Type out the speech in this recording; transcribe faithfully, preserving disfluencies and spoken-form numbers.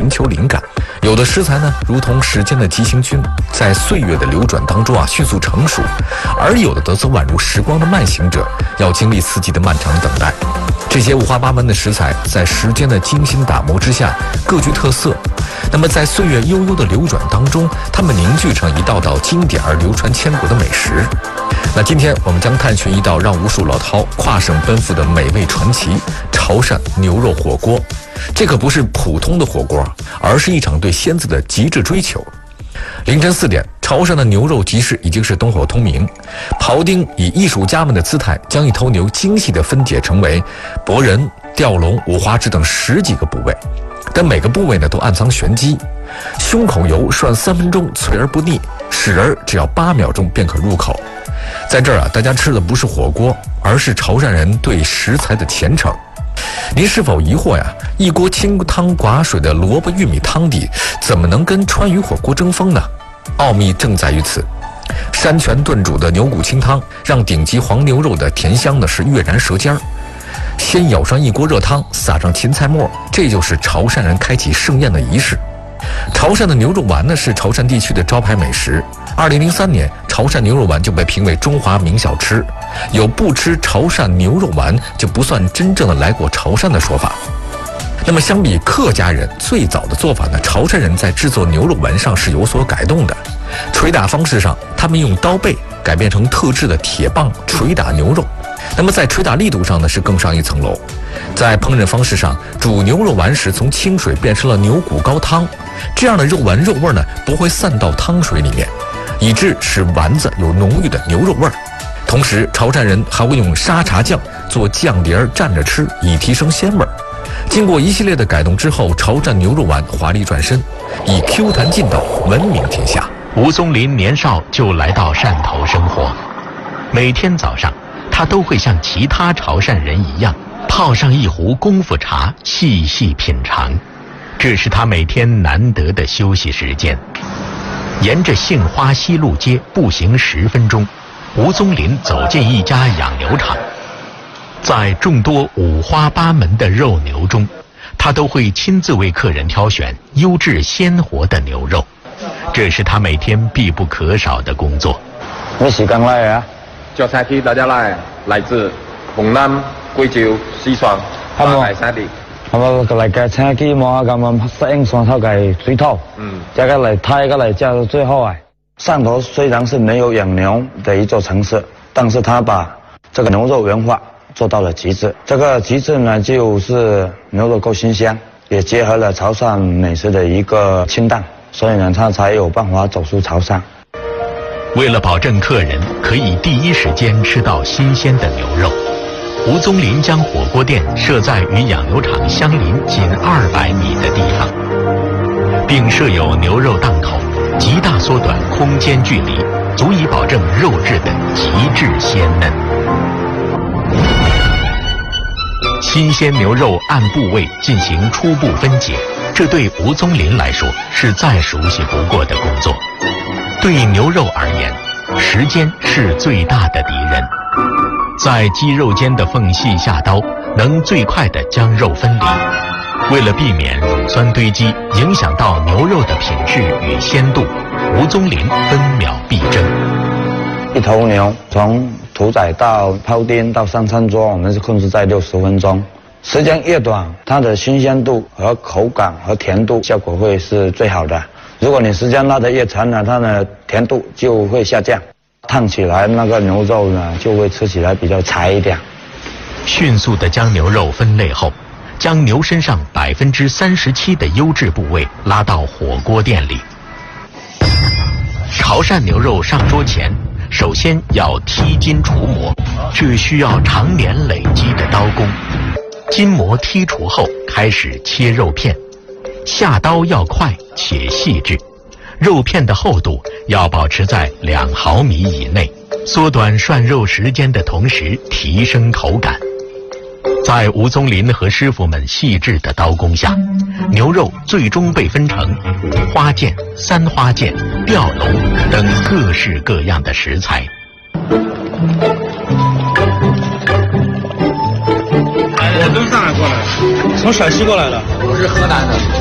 寻求灵感。有的食材呢，如同时间的急行军，在岁月的流转当中啊，迅速成熟；而有的则则宛如时光的慢行者，要经历四季的漫长等待。这些五花八门的食材，在时间的精心打磨之下，各具特色。那么在岁月悠悠的流转当中，它们凝聚成一道道经典而流传千古的美食。那今天我们将探寻一道让无数老饕跨省奔赴的美味传奇——潮汕牛肉火锅。这可不是普通的火锅，而是一场对鲜字的极致追求。凌晨四点，潮汕的牛肉集市已经是灯火通明。庖丁以艺术家们的姿态，将一头牛精细地分解成为脖仁、吊龙、五花趾等十几个部位，但每个部位呢都暗藏玄机。胸口油涮三分钟，脆而不腻；豉仁只要八秒钟便可入口。在这儿啊，大家吃的不是火锅，而是潮汕人对食材的虔诚。您是否疑惑呀？一锅清汤寡水的萝卜玉米汤底，怎么能跟川渝火锅争锋呢？奥秘正在于此。山泉炖煮的牛骨清汤，让顶级黄牛肉的甜香呢是跃然舌尖儿。先舀上一锅热汤，撒上芹菜末，这就是潮汕人开启盛宴的仪式。潮汕的牛肉丸呢是潮汕地区的招牌美食。二零零三年，潮汕牛肉丸就被评为中华名小吃，有不吃潮汕牛肉丸就不算真正的来过潮汕的说法。那么相比客家人最早的做法呢，潮汕人在制作牛肉丸上是有所改动的。捶打方式上，他们用刀背改变成特制的铁棒捶打牛肉。那么在捶打力度上呢，是更上一层楼。在烹饪方式上，煮牛肉丸时从清水变成了牛骨高汤，这样的肉丸肉味呢不会散到汤水里面，以致使丸子有浓郁的牛肉味儿。同时，潮汕人还会用沙茶酱做酱碟儿蘸着吃，以提升鲜味儿。经过一系列的改动之后，潮汕牛肉丸华丽转身，以 Q 弹劲道闻名天下。 吴宗林年少就来到汕头生活，每天早上他都会像其他潮汕人一样，泡上一壶功夫茶，细细品尝。这是他每天难得的休息时间。沿着杏花西路街步行十分钟，吴宗林走进一家养牛场。在众多五花八门的肉牛中，他都会亲自为客人挑选优质鲜活的牛肉，这是他每天必不可少的工作。 咩時間嚟啊？ 叫菜區大家來，來自紅南、貴州、四川、八界三地。 係咪嚟嘅青雞摸下咁樣適應上頭嘅水土？嗯，這個嚟泰，個嚟加到最後啊。汕頭雖然是沒有養牛的一座城市，但是他把這個牛肉文化做到了極致。這個極致呢，就是牛肉夠新鮮，也結合了潮汕美食的一個清淡，所以呢，他才有辦法走出潮汕。 为了保证客人可以第一时间吃到新鲜的牛肉，吴宗林将火锅店设在与养牛场相邻仅二百米的地方，并设有牛肉档口，极大缩短空间距离，足以保证肉质的极致鲜嫩。新鲜牛肉按部位进行初步分解，这对吴宗林来说是再熟悉不过的工作。对牛肉而言，时间是最大的敌人。在鸡肉间的缝隙下刀，能最快地将肉分离。为了避免乳酸堆积影响到牛肉的品质与鲜度，吴宗林分秒必争。 一头牛从屠宰到庖丁到上餐桌，我们是控制在六十分钟。时间越短，它的新鲜度和口感和甜度效果会是最好的。如果你时间拉得越长呢，它的甜度就会下降，烫起来那个牛肉呢就会吃起来比较柴一点。 迅速地将牛肉分类后，将牛身上百分之三十七的优质部位拉到火锅店里。潮汕牛肉上桌前，首先要剔筋除膜，这需要常年累积的刀工。筋膜剔除后，开始切肉片。下刀要快且细致，肉片的厚度要保持在两毫米以内，缩短涮肉时间的同时提升口感。在吴宗林和师傅们细致的刀工下，牛肉最终被分成五花腱、三花腱、吊龙等各式各样的食材。 我从上海过来的，从陕西过来的， 我是河南的。